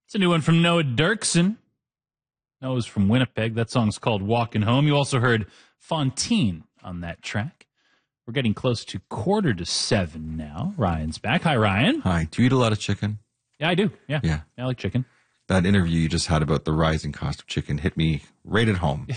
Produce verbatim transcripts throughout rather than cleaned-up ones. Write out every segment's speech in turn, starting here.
It's a new one from Noah Dirksen. Noah's from Winnipeg. That song's called Walkin' Home. You also heard Fontaine on that track. We're getting close to quarter to seven now. Ryan's back. Hi, Ryan. Hi. Do you eat a lot of chicken? Yeah, I do. Yeah. Yeah. I like chicken. That interview you just had about the rising cost of chicken hit me right at home.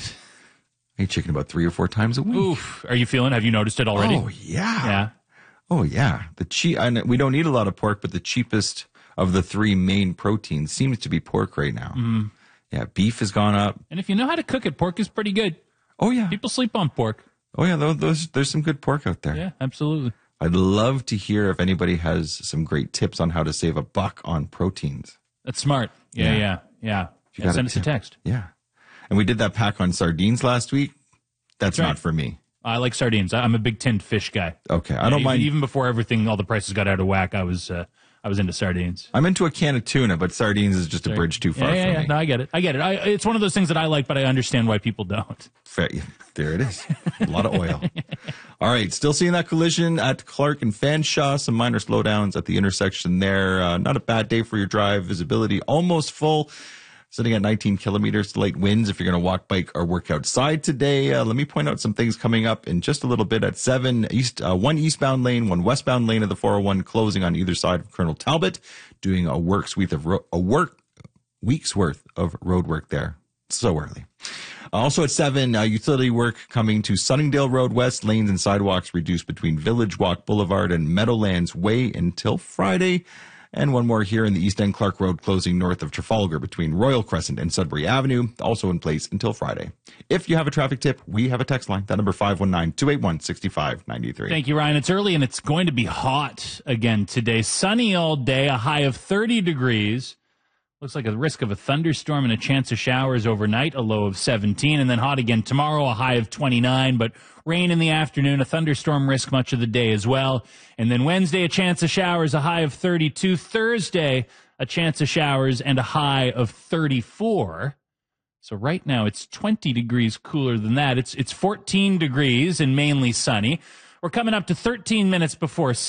I eat chicken about three or four times a week. Oof. Are you feeling? Have you noticed it already? Oh, yeah. Yeah. Oh, yeah. The cheap. We don't eat a lot of pork, but the cheapest of the three main proteins seems to be pork right now. Mm. Yeah, beef has gone up. And if you know how to cook it, pork is pretty good. Oh, yeah. People sleep on pork. Oh, yeah. Those, those, there's some good pork out there. Yeah, absolutely. I'd love to hear if anybody has some great tips on how to save a buck on proteins. That's smart. Yeah, Yeah. yeah, yeah. You yeah got send a us a tip. text. Yeah. And we did that pack on sardines last week. That's, That's right. not for me. I like sardines. I- I'm a big tinned fish guy. Okay. I Yeah, don't even, mind. Even before everything, all the prices got out of whack, I was uh, I was into sardines. I'm into a can of tuna, but sardines is just a bridge too far yeah, yeah, for yeah. me. No, I get it. I get it. I, it's one of those things that I like, but I understand why people don't. Fair. There it is. A lot of oil. All right. Still seeing that collision at Clark and Fanshawe. Some minor slowdowns at the intersection there. Uh, not a bad day for your drive. Visibility almost full. Sitting at nineteen kilometers, light winds if you're going to walk, bike, or work outside today. Uh, let me point out some things coming up in just a little bit at seven. East, uh, one eastbound lane, one westbound lane of the four oh one closing on either side of Colonel Talbot, doing a works week of ro- a work week's worth of road work there. So early. Also at seven, uh, utility work coming to Sunningdale Road West. Lanes and sidewalks reduced between Village Walk Boulevard and Meadowlands Way until Friday. And one more here in the East End, Clark Road closing north of Trafalgar between Royal Crescent and Sudbury Avenue, also in place until Friday. If you have a traffic tip, we have a text line. That number five one nine, two eight one, six five nine three. Thank you, Ryan. It's early and it's going to be hot again today. Sunny all day, a high of thirty degrees. Looks like a risk of a thunderstorm and a chance of showers overnight, a low of seventeen, and then hot again tomorrow, a high of twenty-nine, but rain in the afternoon, a thunderstorm risk much of the day as well. And then Wednesday, a chance of showers, a high of thirty-two. Thursday, a chance of showers and a high of thirty-four. So right now it's twenty degrees cooler than that. It's it's fourteen degrees and mainly sunny. We're coming up to thirteen minutes before